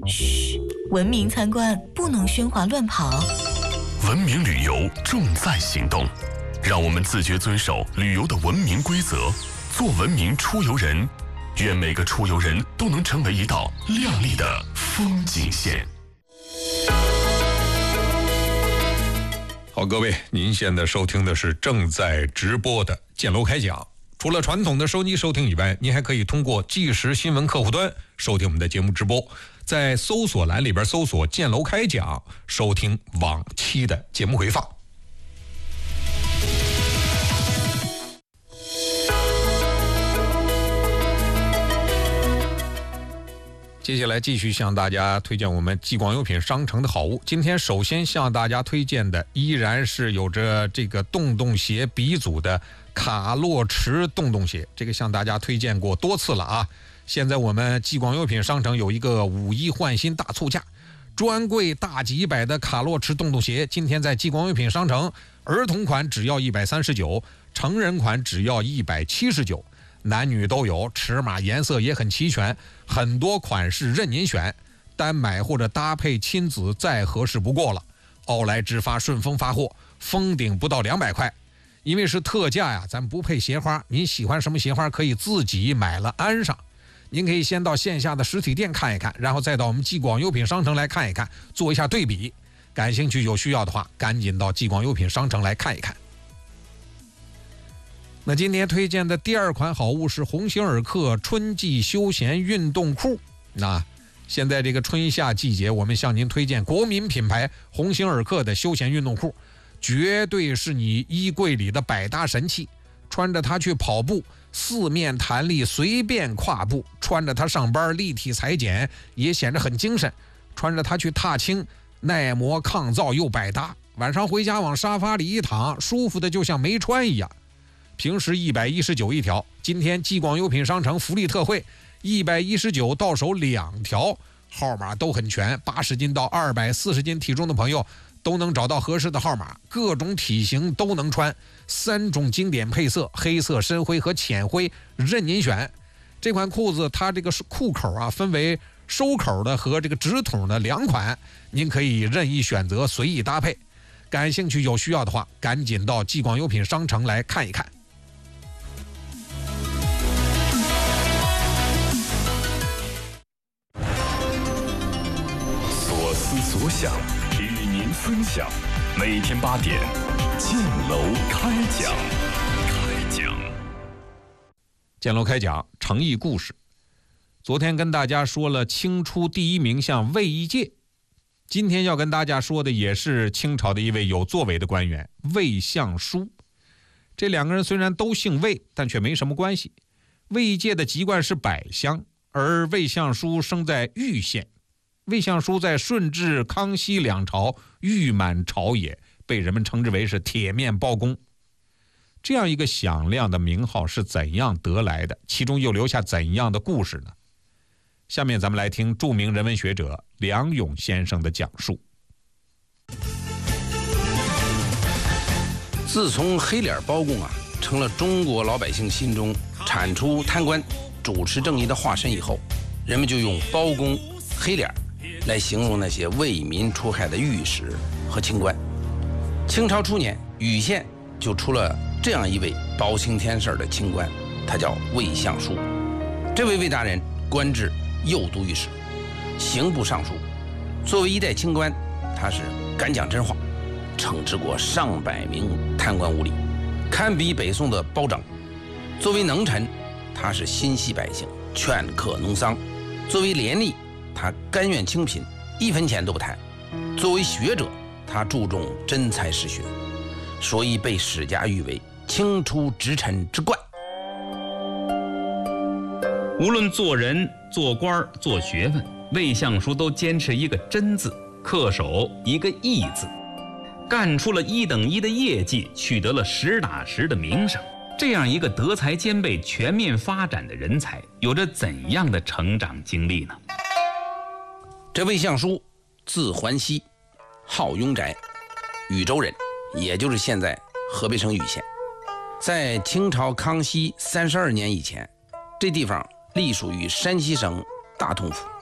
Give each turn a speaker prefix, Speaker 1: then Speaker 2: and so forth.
Speaker 1: 嘘，文明参观不能喧哗乱跑。
Speaker 2: 文明旅游重在行动，让我们自觉遵守旅游的文明规则，做文明出游人。愿每个出游人都能成为一道亮丽的风景线。
Speaker 3: 好，各位，您现在收听的是正在直播的建楼开讲。除了传统的收机收听以外，您还可以通过即时新闻客户端收听我们的节目直播，在搜索栏里边搜索建楼开讲，收听往期的节目回放。接下来继续向大家推荐我们继广优品商城的好物。今天首先向大家推荐的依然是有着这个洞洞鞋鼻祖的卡洛驰洞洞鞋，这个向大家推荐过多次了啊。现在我们继广优品商城有一个5·1换新大促价，专柜大几百的卡洛驰洞洞鞋，今天在继广优品商城，儿童款只要139，成人款只要179。男女都有，尺码颜色也很齐全，很多款式任您选，单买或者搭配亲子再合适不过了。奥莱直发顺丰发货，封顶不到200块，因为是特价呀，咱不配鞋花，您喜欢什么鞋花可以自己买了安上。您可以先到线下的实体店看一看，然后再到我们继广优品商城来看一看，做一下对比。感兴趣有需要的话，赶紧到继广优品商城来看一看。那今天推荐的第二款好物是鸿星尔克春季休闲运动裤。那现在这个春夏季节，我们向您推荐国民品牌鸿星尔克的休闲运动裤，绝对是你衣柜里的百搭神器。穿着它去跑步，四面弹力，随便跨步；穿着它上班，立体裁剪，也显得很精神；穿着它去踏青，耐磨抗造又百搭。晚上回家往沙发里一躺，舒服的就像没穿一样。平时119一条，今天继广优品商城福利特惠，119到手2条，号码都很全，80斤到240斤体重的朋友都能找到合适的号码，各种体型都能穿，3种经典配色，黑色、深灰和浅灰任您选。这款裤子它这个裤口啊分为收口的和这个直筒的2款，您可以任意选择，随意搭配。感兴趣有需要的话，赶紧到继广优品商城来看一看。
Speaker 2: 所想与您分享，每天8点，建楼开讲。
Speaker 3: 建楼开讲，诚意故事。昨天跟大家说了清初第一名相魏一介，今天要跟大家说的也是清朝的一位有作为的官员魏相书。这两个人虽然都姓魏，但却没什么关系。魏一介的籍贯是百乡，而魏相书生在玉县。魏相书在顺治、康熙2朝誉满朝野，被人们称之为是铁面包公。这样一个响亮的名号是怎样得来的？其中又留下怎样的故事呢？下面咱们来听著名人文学者梁永先生的讲述。
Speaker 4: 自从黑脸包公成了中国老百姓心中铲除贪官、主持正义的化身以后，人们就用包公、黑脸来形容那些为民除害的御史和清官。清朝初年，禹县就出了这样一位包青天式的清官，他叫魏相书。这位魏大人官至右都御史、刑部尚书。作为一代清官，他是敢讲真话，惩治过上百名贪官污吏，堪比北宋的包拯。作为能臣，他是心系百姓，劝课农桑。作为廉吏，他甘愿清贫，1分钱都不贪。作为学者，他注重真才实学，所以被史家誉为清初直臣之冠。
Speaker 5: 无论做人、做官、做学问，魏相书都坚持一个真字，恪守一个义字，干出了1等1的业绩，取得了实打实的名声。这样一个德才兼备、全面发展的人才，有着怎样的成长经历呢？
Speaker 4: 这魏相书字桓熙，号雍宅，禹州人，也就是现在河北省禹县。在清朝康熙32年以前，这地方隶属于山西省大同府。